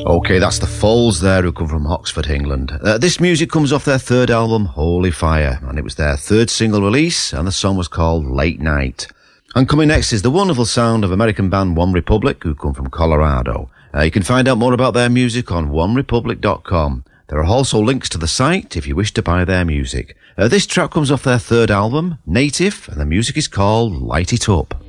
Okay, that's the Falls there, who come from Oxford, England. This music comes off their third album, Holy Fire, and it was their third single release, and the song was called Late Night. And coming next is the wonderful sound of American band One Republic, who come from Colorado. You can find out more about their music on onerepublic.com. There are also links to the site if you wish to buy their music. This track comes off their third album, Native, and the music is called Light It Up.